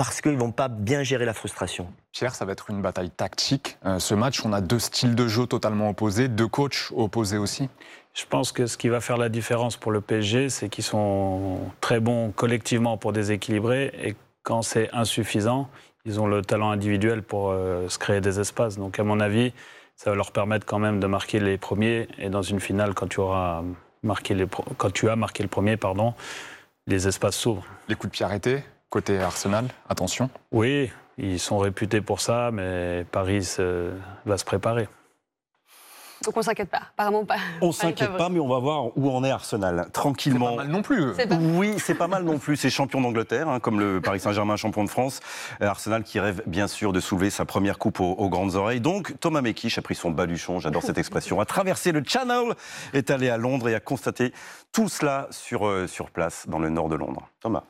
parce qu'ils ne vont pas bien gérer la frustration. Pierre, ça va être une bataille tactique. Ce match, on a 2 styles de jeu totalement opposés, 2 coachs opposés aussi. Je pense que ce qui va faire la différence pour le PSG, c'est qu'ils sont très bons collectivement pour déséquilibrer, et quand c'est insuffisant, ils ont le talent individuel pour se créer des espaces. Donc à mon avis, ça va leur permettre quand même de marquer les premiers, et dans une finale, quand tu as marqué le premier, les espaces s'ouvrent. Les coups de pied arrêtés, côté Arsenal, attention. Oui, ils sont réputés pour ça, mais Paris va se préparer. Donc on ne s'inquiète pas, apparemment pas. On ne s'inquiète pas, mais on va voir où en est Arsenal, tranquillement. C'est pas mal non plus. Oui, c'est pas mal non plus. C'est champion d'Angleterre, comme le Paris Saint-Germain, champion de France. Arsenal qui rêve bien sûr de soulever sa première coupe aux grandes oreilles. Donc Thomas Mekic a pris son baluchon, j'adore cette expression, a traversé le Channel, est allé à Londres et a constaté tout cela sur place, dans le nord de Londres. Thomas.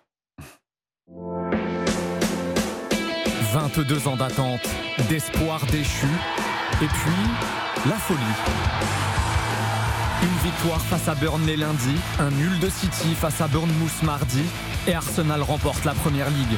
22 ans d'attente, d'espoir déchu, et puis la folie. Une victoire face à Burnley lundi, un nul de City face à Bournemouth mardi, et Arsenal remporte la Première Ligue.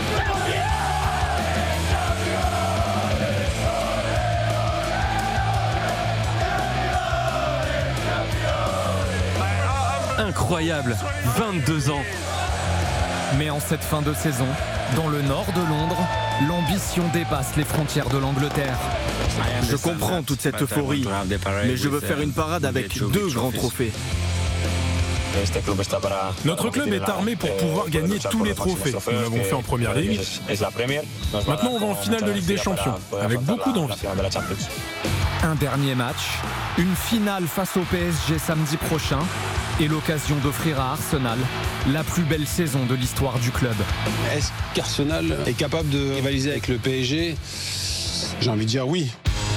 Incroyable, 22 ans. Mais en cette fin de saison, dans le nord de Londres, l'ambition dépasse les frontières de l'Angleterre. Je comprends toute cette euphorie, mais je veux faire une parade avec 2 grands trophées. Notre club est armé pour pouvoir gagner tous les trophées. Nous l'avons fait en Première Ligue. Maintenant, on va en finale de Ligue des Champions, avec beaucoup d'envie. Un dernier match, une finale face au PSG samedi prochain, et l'occasion d'offrir à Arsenal la plus belle saison de l'histoire du club. Est-ce qu'Arsenal est capable de rivaliser avec le PSG ? J'ai envie de dire oui.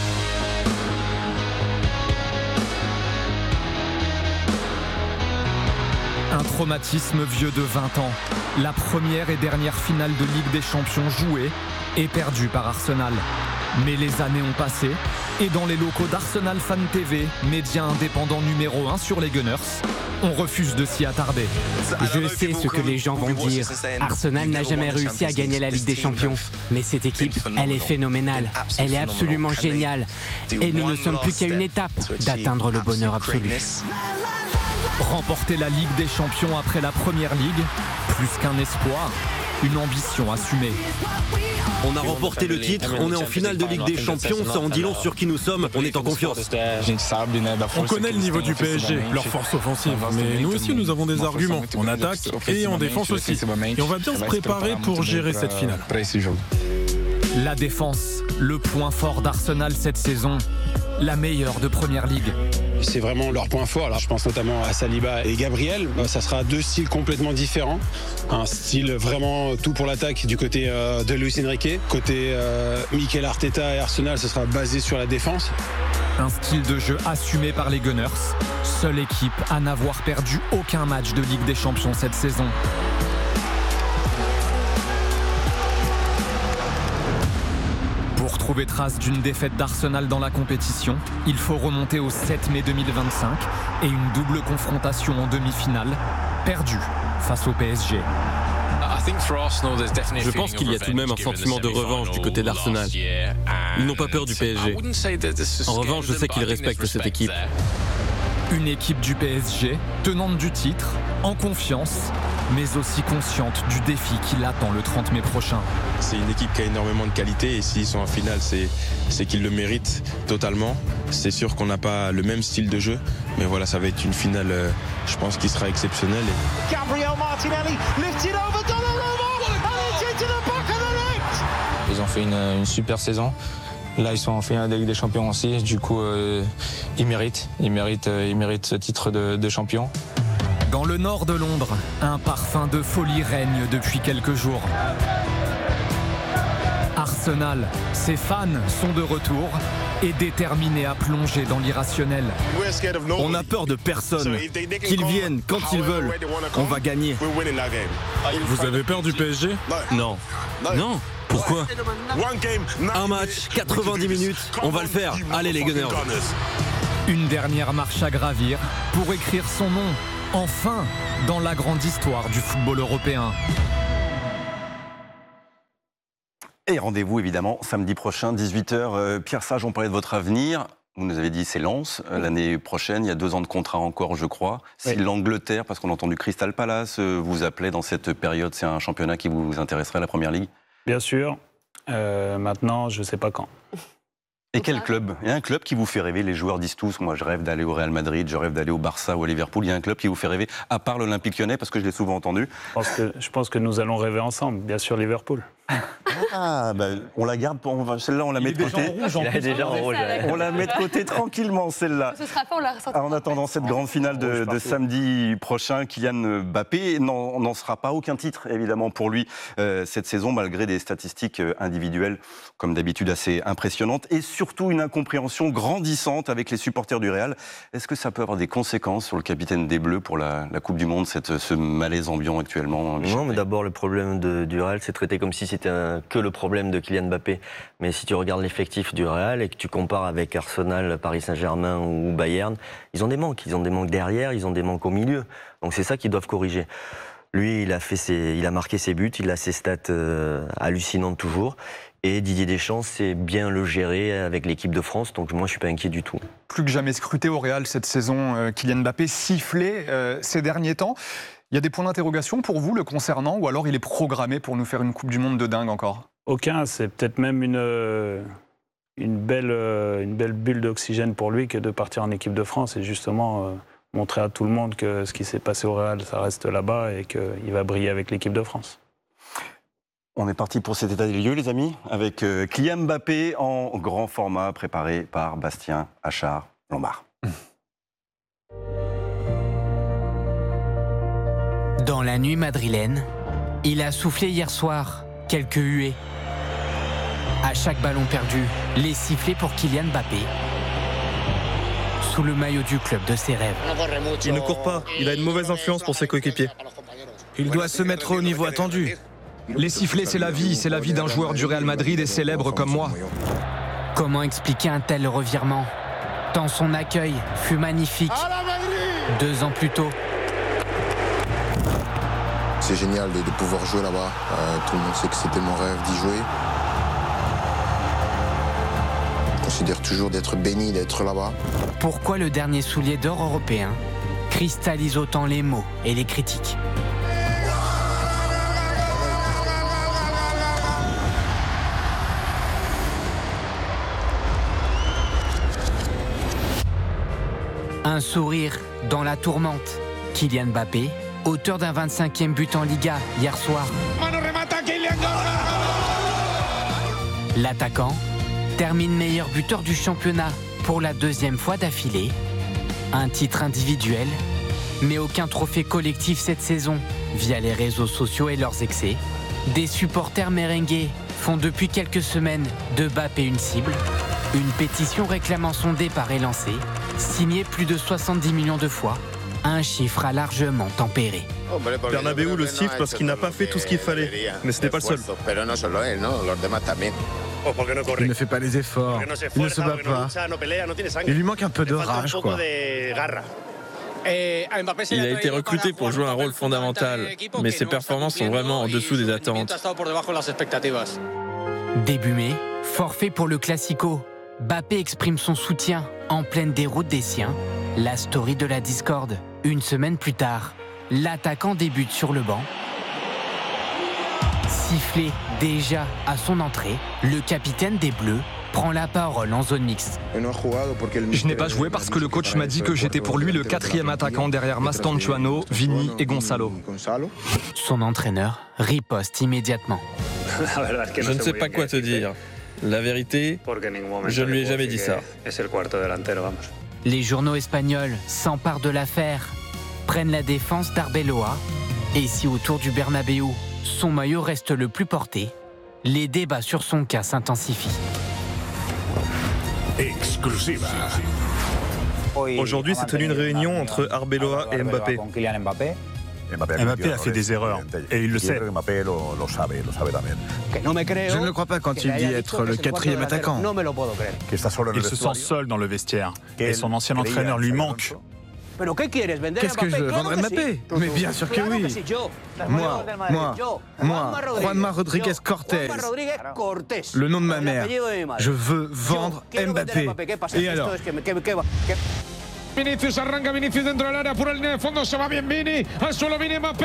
Un traumatisme vieux de 20 ans. La première et dernière finale de Ligue des Champions jouée et perdue par Arsenal. Mais les années ont passé et dans les locaux d'Arsenal Fan TV, média indépendant numéro 1 sur les Gunners, on refuse de s'y attarder. Je sais ce que les gens vont dire. Arsenal n'a jamais réussi à gagner la Ligue des Champions. Mais cette équipe, elle est phénoménale. Elle est absolument géniale. Et nous ne sommes plus qu'à une étape d'atteindre le bonheur absolu. Remporter la Ligue des Champions après la Première Ligue, plus qu'un espoir, une ambition assumée. On a remporté le titre, on est en finale de Ligue des Champions, ça en dit long sur qui nous sommes, on est en confiance. On connaît le niveau du PSG, leur force offensive, mais nous aussi nous avons des arguments, en attaque et en défense aussi. Et on va bien se préparer pour gérer cette finale. La défense, le point fort d'Arsenal cette saison, la meilleure de Première Ligue. C'est vraiment leur point fort. Alors, je pense notamment à Saliba et Gabriel. Ça sera 2 styles complètement différents. Un style vraiment tout pour l'attaque du côté de Luis Enrique. Côté Mikel Arteta et Arsenal, ce sera basé sur la défense. Un style de jeu assumé par les Gunners. Seule équipe à n'avoir perdu aucun match de Ligue des Champions cette saison. Pour trouver trace d'une défaite d'Arsenal dans la compétition, il faut remonter au 7 mai 2025 et une double confrontation en demi-finale, perdue face au PSG. Je pense qu'il y a tout de même un sentiment de revanche du côté d'Arsenal. Ils n'ont pas peur du PSG. En revanche, je sais qu'ils respectent cette équipe. Une équipe du PSG, tenante du titre, en confiance, mais aussi consciente du défi qui l'attend le 30 mai prochain. C'est une équipe qui a énormément de qualité et s'ils sont en finale, c'est qu'ils le méritent totalement. C'est sûr qu'on n'a pas le même style de jeu, mais voilà, ça va être une finale, je pense, qui sera exceptionnelle. Gabriel Martinelli lifted over Donnarumma and it's into the back of the net. Ils ont fait une super saison. Là, ils sont en finale de Ligue des Champions aussi. Du coup, ils méritent ce titre de champion. Dans le nord de Londres, un parfum de folie règne depuis quelques jours. Arsenal, ses fans sont de retour et déterminés à plonger dans l'irrationnel. On n'a peur de personne. Qu'ils viennent quand ils veulent. On va gagner. Vous avez peur du PSG ? Non. Non. Pourquoi ? Un match, 90 minutes, on va le faire. Allez les Gunners. Une dernière marche à gravir pour écrire son nom, enfin, dans la grande histoire du football européen. Et rendez-vous évidemment samedi prochain, 18h. Pierre Sage, on parlait de votre avenir. Vous nous avez dit c'est Lens l'année prochaine, il y a 2 ans de contrat encore je crois. Si l'Angleterre, parce qu'on a entendu Crystal Palace, vous appelait dans cette période, c'est un championnat qui vous intéresserait, la Première Ligue? Bien sûr, maintenant je ne sais pas quand. Et quel club? Il y a un club qui vous fait rêver, les joueurs disent tous, moi je rêve d'aller au Real Madrid, je rêve d'aller au Barça ou à Liverpool, il y a un club qui vous fait rêver, à part l'Olympique Lyonnais, parce que je l'ai souvent entendu. Je pense que nous allons rêver ensemble, bien sûr Liverpool. Ah, on la garde, celle-là on la met de côté. On la met de côté tranquillement, celle-là. Ce sera fait, on la ressortira. En attendant cette grande finale de samedi prochain, Kylian Mbappé n'en sera pas aucun titre, évidemment, pour lui cette saison, malgré des statistiques individuelles, comme d'habitude, assez impressionnantes, et surtout une incompréhension grandissante avec les supporters du Real. Est-ce que ça peut avoir des conséquences sur le capitaine des Bleus pour la Coupe du Monde, ce malaise ambiant actuellement? Non, mais d'abord, le problème du Real, c'est traité comme si c'était que le problème de Kylian Mbappé. Mais si tu regardes l'effectif du Real et que tu compares avec Arsenal, Paris Saint-Germain ou Bayern, ils ont des manques. Ils ont des manques derrière, ils ont des manques au milieu. Donc c'est ça qu'ils doivent corriger. Lui, il a marqué ses buts, il a ses stats hallucinantes toujours. Et Didier Deschamps sait bien le gérer avec l'équipe de France, donc moi je ne suis pas inquiet du tout. Plus que jamais scruté au Real cette saison, Kylian Mbappé sifflé ces derniers temps. Il y a des points d'interrogation pour vous le concernant, ou alors il est programmé pour nous faire une Coupe du Monde de dingue encore? Aucun, c'est peut-être même une belle bulle d'oxygène pour lui que de partir en équipe de France et justement montrer à tout le monde que ce qui s'est passé au Real, ça reste là-bas et qu'il va briller avec l'équipe de France. On est parti pour cet état des lieux, les amis, avec Kylian Mbappé en grand format, préparé par Bastien Achard-Lombard. Dans la nuit madrilène, il a soufflé hier soir quelques huées. À chaque ballon perdu, les sifflets pour Kylian Mbappé. Sous le maillot du club de ses rêves. Il ne court pas, il a une mauvaise influence pour ses coéquipiers. Il doit se mettre au niveau attendu. Les sifflets, c'est la vie d'un joueur du Real Madrid et célèbre comme moi. Comment expliquer un tel revirement? Tant son accueil fut magnifique 2 ans plus tôt. C'est génial de pouvoir jouer là-bas. Tout le monde sait que c'était mon rêve d'y jouer. Je considère toujours d'être béni d'être là-bas. Pourquoi le dernier soulier d'or européen cristallise autant les mots et les critiques? Un sourire dans la tourmente. Kylian Mbappé, auteur d'un 25e but en Liga hier soir. L'attaquant termine meilleur buteur du championnat pour la 2e fois d'affilée. Un titre individuel, mais aucun trophée collectif cette saison via les réseaux sociaux et leurs excès. Des supporters merengues font depuis quelques semaines de Mbappé une cible. Une pétition réclamant son départ est lancée, signée plus de 70 millions de fois. Un chiffre a largement tempéré. Bernabéu le siffle parce qu'il n'a pas fait tout ce qu'il fallait. Mais ce n'est pas le seul. Il ne fait pas les efforts, il ne se bat pas. Il lui manque un peu de rage, quoi. Il a été recruté pour jouer un rôle fondamental, mais ses performances sont vraiment en dessous des attentes. Début mai, forfait pour le Classico. Mbappé exprime son soutien en pleine déroute des siens. La story de la discorde. Une semaine plus tard, l'attaquant débute sur le banc. Sifflé déjà à son entrée, le capitaine des Bleus prend la parole en zone mixte. Je n'ai pas joué parce que le coach m'a dit que j'étais pour lui le 4e attaquant derrière Mastantuono, Vini et Gonzalo. Son entraîneur riposte immédiatement. Je ne sais pas quoi te dire. La vérité, je ne lui ai jamais dit ça. Les journaux espagnols s'emparent de l'affaire, prennent la défense d'Arbeloa. Et si autour du Bernabéu, son maillot reste le plus porté, les débats sur son cas s'intensifient. Aujourd'hui, s'est tenue une réunion entre Arbeloa et Mbappé. Mbappé a fait des erreurs, et il le sait. Je ne le crois pas quand il dit être le 4e attaquant. Il se sent seul dans le vestiaire, et son ancien entraîneur lui manque. Qu'est-ce que je veux? Vendre Mbappé? Mais bien sûr que oui. Moi, Juanma Rodríguez Cortés, le nom de ma mère. Je veux vendre Mbappé. Et alors? Vinicius arranca, Vinicius dentro del área, por el línea de fondo, se va bien Vini, al suelo Vini, Mbappé,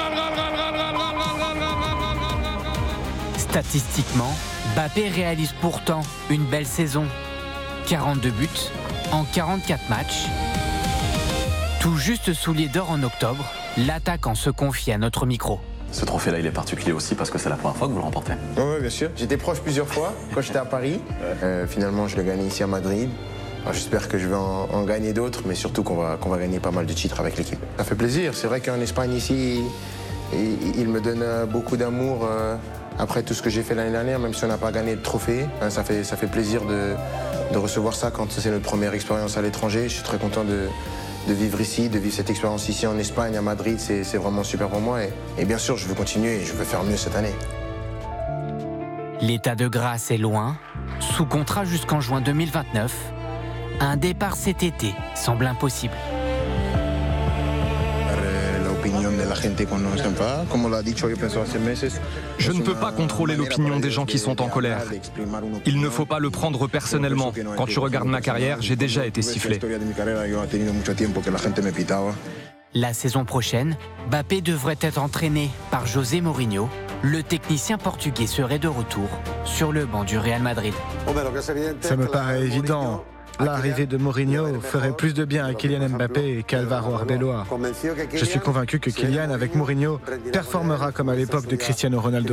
gol. Statistiquement, Mbappé réalise pourtant une belle saison. 42 buts en 44 matchs. Tout juste soulier d'or en octobre, l'attaquant se confie à notre micro. Ce trophée-là, il est particulier aussi parce que c'est la première fois que vous le remportez. Oui, bien sûr. J'étais proche plusieurs fois quand j'étais à Paris. Finalement, je l'ai gagné ici à Madrid. J'espère que je vais en gagner d'autres, mais surtout qu'on va gagner pas mal de titres avec l'équipe. Ça fait plaisir. C'est vrai qu'en Espagne, ici, il me donne beaucoup d'amour après tout ce que j'ai fait l'année dernière, même si on n'a pas gagné de trophée. Ça fait plaisir de recevoir ça quand c'est notre première expérience à l'étranger. Je suis très content de vivre ici, de vivre cette expérience ici en Espagne, à Madrid. C'est vraiment super pour moi. Et bien sûr, je veux continuer et je veux faire mieux cette année. L'état de grâce est loin. Sous contrat jusqu'en juin 2029. Un départ cet été semble impossible. Je ne peux pas contrôler l'opinion des gens qui sont en colère. Il ne faut pas le prendre personnellement. Quand tu regardes ma carrière, j'ai déjà été sifflé. La saison prochaine, Mbappé devrait être entraîné par José Mourinho. Le technicien portugais serait de retour sur le banc du Real Madrid. Ça me paraît évident. L'arrivée de Mourinho ferait plus de bien à Kylian Mbappé qu'à Álvaro Arbeloa. Je suis convaincu que Kylian, avec Mourinho, performera comme à l'époque de Cristiano Ronaldo.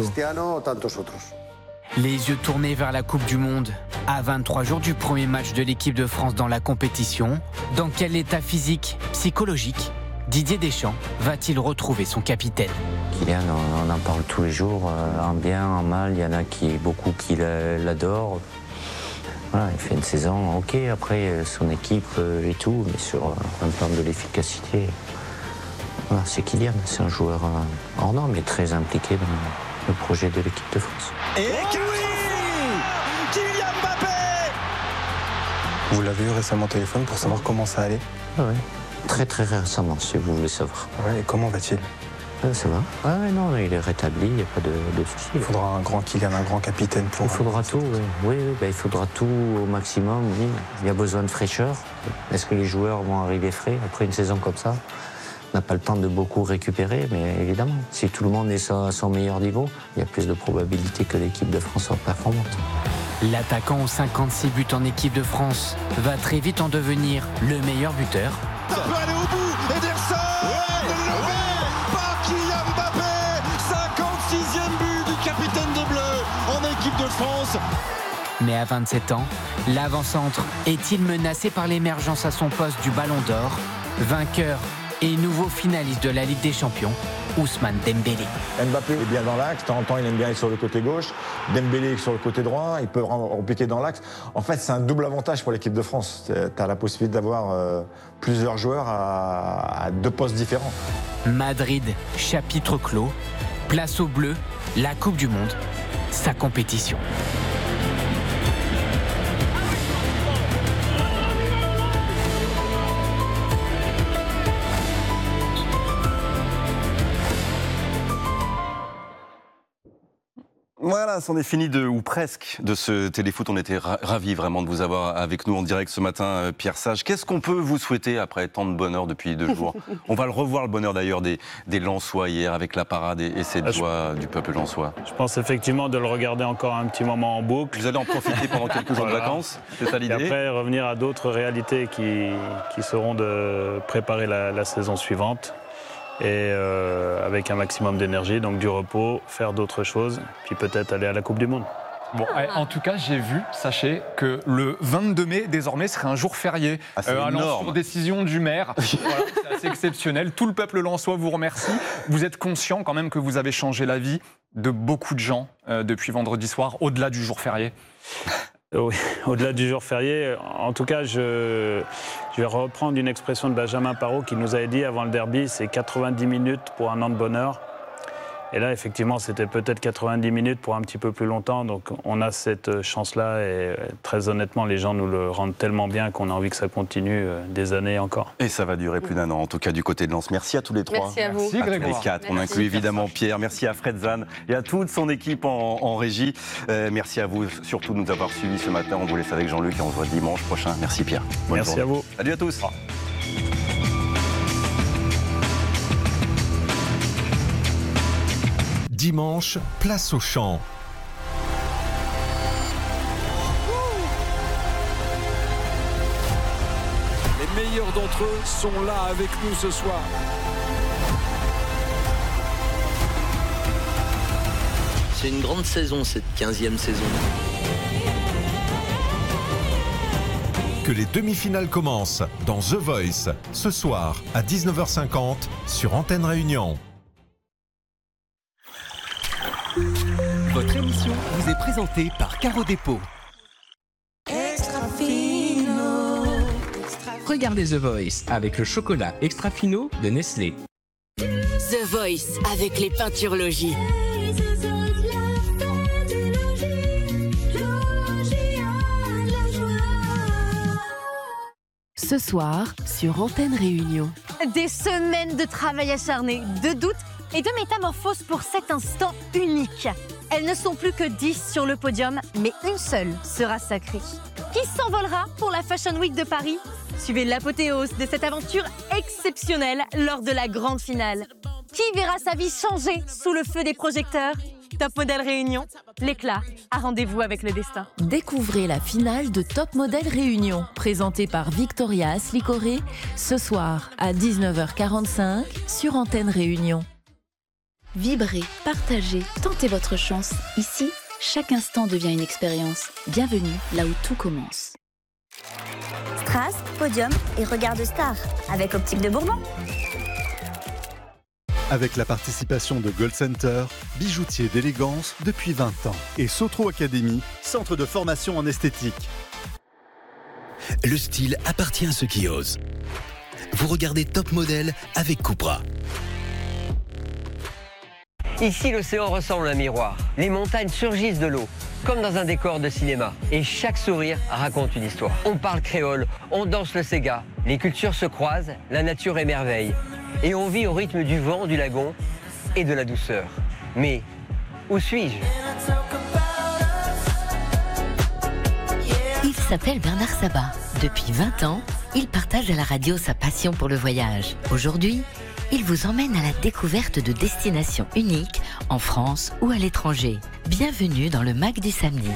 Les yeux tournés vers la Coupe du Monde. À 23 jours du premier match de l'équipe de France dans la compétition, dans quel état physique, psychologique, Didier Deschamps va-t-il retrouver son capitaine? Kylian, on en parle tous les jours, en bien, en mal. Il y en a beaucoup qui l'adorent. Voilà, il fait une saison, ok, après son équipe et tout, mais sur un plan de l'efficacité, voilà, c'est Kylian, c'est un joueur hors norme, mais très impliqué dans le projet de l'équipe de France. Et Kylian Mbappé! Vous l'avez eu récemment au téléphone pour savoir comment ça allait? Oui, très très récemment, si vous voulez savoir. Ouais, et comment va-t-il? Ça va. Non, il est rétabli, il n'y a pas de souci. Il faudra un grand Kylian, un grand capitaine pour... Il faudra tout, oui, il faudra tout au maximum, oui. Il y a besoin de fraîcheur. Est-ce que les joueurs vont arriver frais après une saison comme ça? On n'a pas le temps de beaucoup récupérer, mais évidemment, si tout le monde est à son meilleur niveau, il y a plus de probabilité que l'équipe de France soit performante. L'attaquant aux 56 buts en équipe de France va très vite en devenir le meilleur buteur. Ça peut aller au bout, Ederson! Kylian Mbappé, 56e but du capitaine des Bleus en équipe de France. Mais à 27 ans, l'avant-centre est-il menacé par l'émergence à son poste du Ballon d'Or? Vainqueur et nouveau finaliste de la Ligue des Champions, Ousmane Dembélé. Mbappé est bien dans l'axe, de temps en temps il aime bien être sur le côté gauche, Dembélé est sur le côté droit, il peut repiquer dans l'axe. En fait, c'est un double avantage pour l'équipe de France. Tu as la possibilité d'avoir plusieurs joueurs à deux postes différents. Madrid, chapitre clos, place aux Bleus, la Coupe du Monde, sa compétition. Voilà, c'en est fini ou presque de ce téléfoot. On était ravis vraiment de vous avoir avec nous en direct ce matin, Pierre Sage. Qu'est-ce qu'on peut vous souhaiter après tant de bonheur depuis 2 jours? On va le revoir, le bonheur d'ailleurs des Lensois hier avec la parade et cette joie du peuple lensois. Je pense effectivement de le regarder encore un petit moment en boucle. Vous allez en profiter pendant quelques jours de vacances, c'est ça l'idée? Et après revenir à d'autres réalités qui seront de préparer la saison suivante. Et avec un maximum d'énergie, donc du repos, faire d'autres choses, puis peut-être aller à la Coupe du Monde. Bon, en tout cas, j'ai vu, sachez, que le 22 mai, désormais, serait un jour férié. Sur décision du maire. Voilà, c'est assez exceptionnel. Tout le peuple lensois vous remercie. Vous êtes conscient quand même que vous avez changé la vie de beaucoup de gens depuis vendredi soir, au-delà du jour férié? Oui, au-delà du jour férié, en tout cas, je vais reprendre une expression de Benjamin Parot qui nous avait dit avant le derby, c'est 90 minutes pour un an de bonheur. Et là, effectivement, c'était peut-être 90 minutes pour un petit peu plus longtemps. Donc, on a cette chance-là. Et très honnêtement, les gens nous le rendent tellement bien qu'on a envie que ça continue des années encore. Et ça va durer plus d'un an, en tout cas, du côté de Lens. Merci à tous les trois. Merci à vous. Merci, Grégoire. Les quatre. Merci. On inclut évidemment Pierre. Merci à Fred Zan et à toute son équipe en régie. Merci à vous, surtout, de nous avoir suivis ce matin. On vous laisse avec Jean-Luc et on se voit dimanche prochain. Merci, Pierre. Bonne Merci journée. à vous. Adieu à tous. Dimanche, place au champ. Les meilleurs d'entre eux sont là avec nous ce soir. C'est une grande saison, cette 15e saison. Que les demi-finales commencent dans The Voice, ce soir à 19h50 sur Antenne Réunion. Votre émission vous est présentée par Caro Dépôt. Extra Fino. Regardez The Voice avec le chocolat Extra Fino de Nestlé. The Voice avec les peintures Logis. Ce soir, sur Antenne Réunion. Des semaines de travail acharné, de doutes et de métamorphoses pour cet instant unique. Elles ne sont plus que 10 sur le podium, mais une seule sera sacrée. Qui s'envolera pour la Fashion Week de Paris? Suivez l'apothéose de cette aventure exceptionnelle lors de la grande finale. Qui verra sa vie changer sous le feu des projecteurs? Top Model Réunion, l'éclat a rendez-vous avec le destin. Découvrez la finale de Top Model Réunion, présentée par Victoria Aslicoré, ce soir à 19h45 sur Antenne Réunion. Vibrez, partagez, tentez votre chance. Ici, chaque instant devient une expérience. Bienvenue là où tout commence. Strass, podium et regard de star avec Optique de Bourbon. Avec la participation de Gold Center, bijoutier d'élégance depuis 20 ans. Et Sotro Academy, centre de formation en esthétique. Le style appartient à ceux qui osent. Vous regardez Top Model avec Cupra. Ici, l'océan ressemble à un miroir. Les montagnes surgissent de l'eau, comme dans un décor de cinéma. Et chaque sourire raconte une histoire. On parle créole, on danse le sega, les cultures se croisent, la nature émerveille. Et on vit au rythme du vent, du lagon et de la douceur. Mais où suis-je? Il s'appelle Bernard Sabat. Depuis 20 ans, il partage à la radio sa passion pour le voyage. Aujourd'hui, il vous emmène à la découverte de destinations uniques en France ou à l'étranger. Bienvenue dans le MAC du samedi.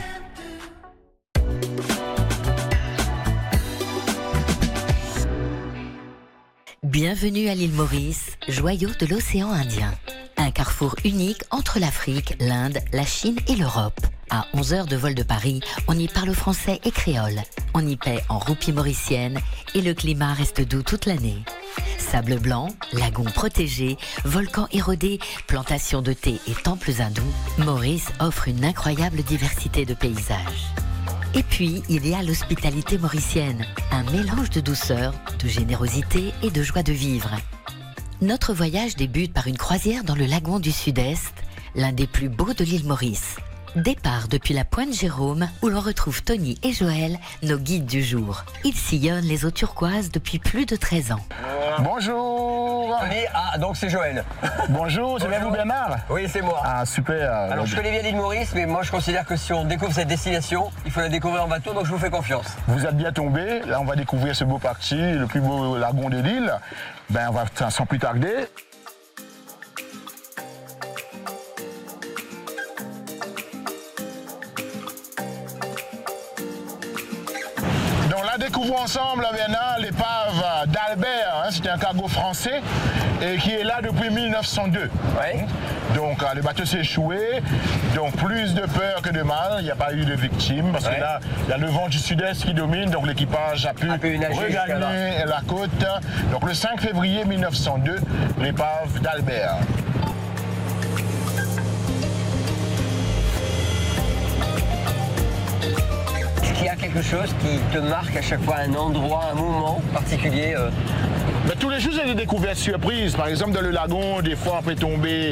Bienvenue à l'île Maurice, joyau de l'océan Indien. Un carrefour unique entre l'Afrique, l'Inde, la Chine et l'Europe. À 11 heures de vol de Paris, on y parle français et créole. On y paie en roupies mauriciennes et le climat reste doux toute l'année. Sable blanc, lagon protégé, volcan érodé, plantations de thé et temples hindous, Maurice offre une incroyable diversité de paysages. Et puis, il y a l'hospitalité mauricienne, un mélange de douceur, de générosité et de joie de vivre. Notre voyage débute par une croisière dans le lagon du Sud-Est, l'un des plus beaux de l'île Maurice. Départ depuis la Pointe Jérôme, où l'on retrouve Tony et Joël, nos guides du jour. Ils sillonnent les eaux turquoises depuis plus de 13 ans. Bonjour. Ah, donc c'est Joël. Bonjour, c'est bien vous Bernard? Oui, c'est moi. Ah, super. Alors, je connais bien l'île Maurice, mais moi je considère que si on découvre cette destination, il faut la découvrir en bateau, donc je vous fais confiance. Vous êtes bien tombé. Là, on va découvrir ce beau parti, le plus beau lagon de l'île. Ben, on va sans plus tarder. Découvrons ensemble, Bernard, l'épave d'Albert. C'était un cargo français et qui est là depuis 1902. Ouais. Donc le bateau s'est échoué, donc plus de peur que de mal. Il n'y a pas eu de victimes parce que là, il y a le vent du sud-est qui domine, donc l'équipage a pu regagner la côte. Donc le 5 février 1902, l'épave d'Albert. Est-ce qu'il y a quelque chose qui te marque à chaque fois, un endroit, un moment particulier Mais tous les jours, c'est des découvertes surprises. Par exemple, dans le lagon, des fois, on peut tomber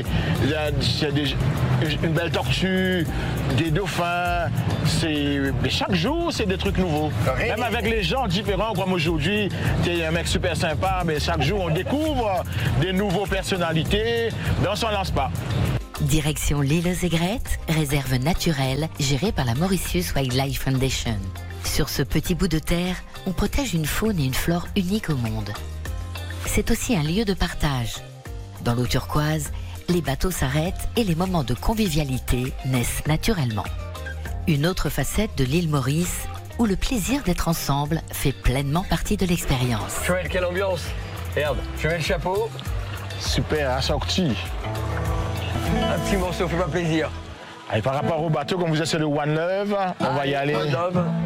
une belle tortue, des dauphins. Mais chaque jour, c'est des trucs nouveaux. Même avec les gens différents, comme aujourd'hui, tu es un mec super sympa, mais chaque jour, on découvre des nouvelles personnalités. Mais on s'en lance pas. Direction l'île aux Aigrettes, réserve naturelle gérée par la Mauritius Wildlife Foundation. Sur ce petit bout de terre, on protège une faune et une flore uniques au monde. C'est aussi un lieu de partage. Dans l'eau turquoise, les bateaux s'arrêtent et les moments de convivialité naissent naturellement. Une autre facette de l'île Maurice, où le plaisir d'être ensemble fait pleinement partie de l'expérience. Joël, quelle ambiance! Regarde, je mets le chapeau. Super, assorti. Un petit morceau, fais-moi plaisir. Allez, par rapport au bateau, comme vous êtes sur le One Love, on va y aller.